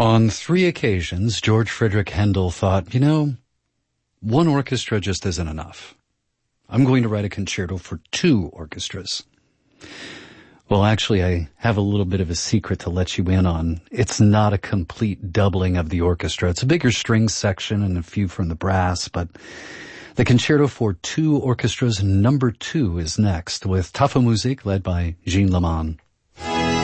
On 3 occasions, George Friedrich Handel thought, one orchestra just isn't enough. I'm going to write a concerto for 2 orchestras. Well, actually, I have a little bit of a secret to let you in on. It's not a complete doubling of the orchestra. It's a bigger string section and a few from the brass, but the concerto for 2 orchestras number 2 is next, with Tafelmusik led by Gene Leman.